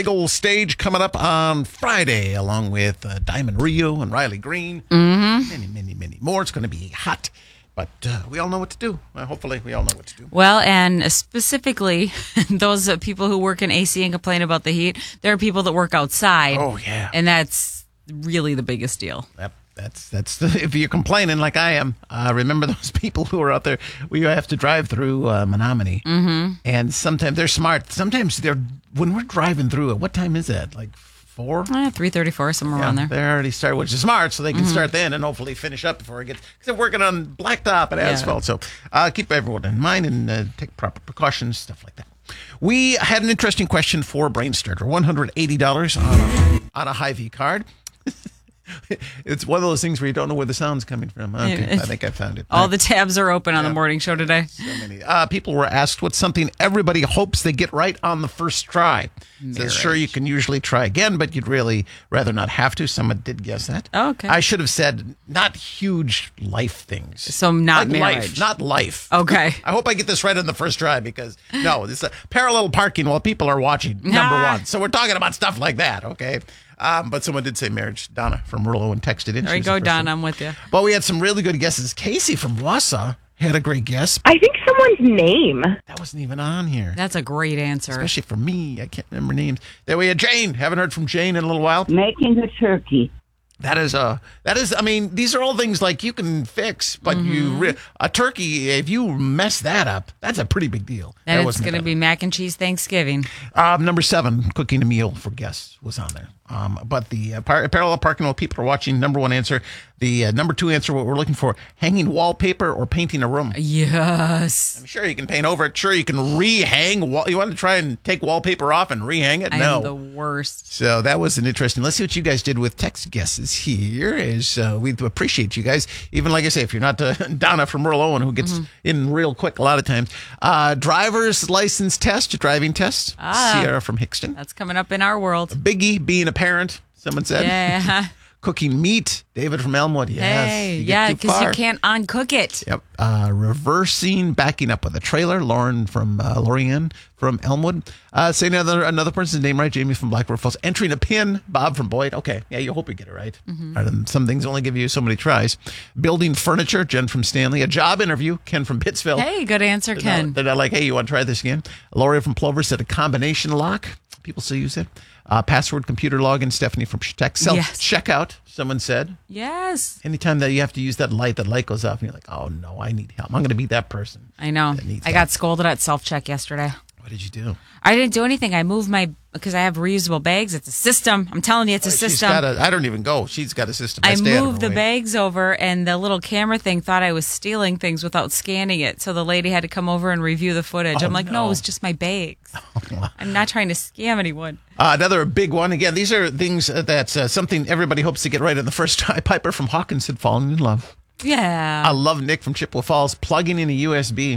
big old stage coming up on Friday, along with Diamond Rio and Riley Green. Mm-hmm. Many more. It's going to be hot. But we all know what to do. Hopefully, we all know what to do. Well, and specifically, those people who work in AC and complain about the heat, there are people that work outside. Oh, yeah. And that's really the biggest deal. Yep. If you're complaining like I am, remember those people who are out there. We have to drive through Menominee. Mm-hmm. And sometimes they're smart. Sometimes when we're driving through it, what time is that? Like 4? 3:34, somewhere around there. They already start, which is smart, so they can start then and hopefully finish up before it gets. Because they're working on blacktop and asphalt, so keep everyone in mind and take proper precautions, stuff like that. We had an interesting question for Brain Starter: $180 on a Hy-Vee card. It's one of those things where you don't know where the sound's coming from. Okay, I think I found it. All the tabs are open on the morning show today. So many. People were asked what's something everybody hopes they get right on the first try. Says, sure, you can usually try again, but you'd really rather not have to. Someone did guess that. Oh, okay. I should have said not huge life things. So not like marriage. Life, not life. Okay. I hope I get this right on the first try because, no, it's a parallel parking while people are watching, number one. So we're talking about stuff like that, okay? But someone did say marriage. Donna from Merlo and texted in. There you go, Donna. I'm with you. But we had some really good guesses. Casey from Wausau had a great guess. I think someone's name. That wasn't even on here. That's a great answer. Especially for me. I can't remember names. Then we had Jane. Haven't heard from Jane in a little while. Making a turkey. That is, I mean, these are all things like you can fix, but a turkey, if you mess that up, that's a pretty big deal. And it's going to be mac and cheese Thanksgiving. Number 7, cooking a meal for guests was on there. But the parallel parking while people are watching, number 1 answer. The number 2 answer, what we're looking for, hanging wallpaper or painting a room. Yes. I'm sure you can paint over it. Sure, you can rehang. You want to try and take wallpaper off and rehang it? No. I'm the worst. So that was an interesting. Let's see what you guys did with text guesses here. We appreciate you guys. Even like I say, if you're not Donna from Merle Owen, who gets in real quick a lot of times. Driver's license test, driving test. Sierra from Hickston. That's coming up in our world. Biggie, being a parent, someone said. Yeah. Cooking meat, David from Elmwood. Yes. Hey, yeah, because you can't uncook it. Yep. Reversing, backing up with a trailer. Lauren from Lorianne from Elmwood. Say another person's name right. Jamie from Blackbird Falls. Entering a pin. Bob from Boyd. Okay. Yeah, you hope you get it right. Some things only give you so many tries. Building furniture. Jen from Stanley. A job interview. Ken from Pittsville. Hey, good answer, Ken. They're not like, hey, you want to try this again? Lori from Plover said a combination lock. People still use it. Password computer login. Stephanie from Tech. Self-checkout, someone said. Yes. Anytime that you have to use that light goes off, and you're like, oh, no, I need help. I'm going to be that person. I know. I got scolded at self-check yesterday. What did you do? I didn't do anything. I moved because I have reusable bags. It's a system. I'm telling you, it's a system. I don't even go. She's got a system. I moved the bags over, and the little camera thing thought I was stealing things without scanning it. So the lady had to come over and review the footage. I'm like, no, it was just my bags. I'm not trying to scam anyone. Another big one. Again, these are things that's something everybody hopes to get right in the first try. Piper from Hawkins had fallen in love. Yeah. I love Nick from Chippewa Falls plugging in a USB.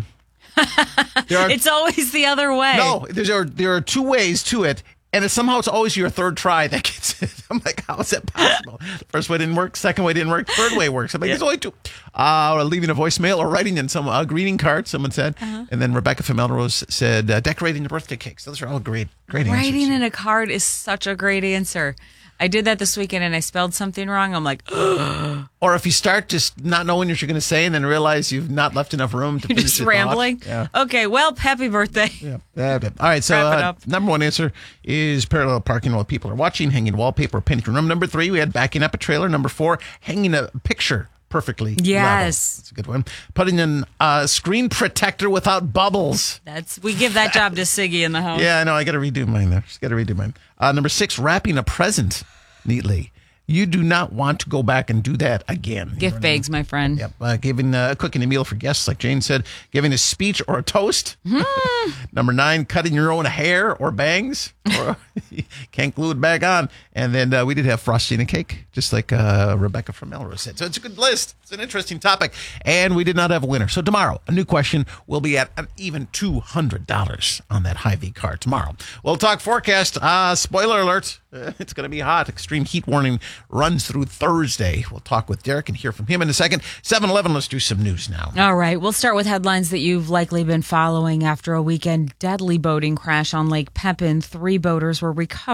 It's always the other way. No, there are 2 ways to it, and somehow it's always your third try that gets it. I'm like, how is that possible? The first way didn't work, second way didn't work, third way works. I'm like, there's only 2. Leaving a voicemail or writing in some greeting card, someone said. And then Rebecca from Melrose said, decorating the birthday cakes. Those are all great answers. Writing in a card is such a great answer. I did that this weekend and I spelled something wrong. I'm like, ugh. Or if you start just not knowing what you're going to say and then realize you've not left enough room to finish just your rambling. Yeah. Okay, well, happy birthday. Yeah. All right, so number 1 answer is parallel parking while people are watching, hanging wallpaper, painting room. Number 3, we had backing up a trailer. Number 4, hanging a picture perfectly. Yes. That's a good one. Putting in a screen protector without bubbles. We give that job to Siggy in the house. Yeah, I know. I got to redo mine there. Just got to redo mine. Number 6, wrapping a present neatly. You do not want to go back and do that again. Gift bags, my friend. Yep. Cooking a meal for guests, like Jane said. Giving a speech or a toast. Number 9, cutting your own hair or bangs. Or can't glue it back on. And then we did have frosting a cake, just like Rebecca from Melrose said. So it's a good list. It's an interesting topic. And we did not have a winner. So tomorrow, a new question will be at an even $200 on that Hy-Vee card tomorrow. We'll talk forecast. Spoiler alert. It's going to be hot. Extreme heat warning runs through Thursday. We'll talk with Derek and hear from him in a second. 7-Eleven, let's do some news now. All right. We'll start with headlines that you've likely been following after a weekend deadly boating crash on Lake Pepin. 3 boaters were recovered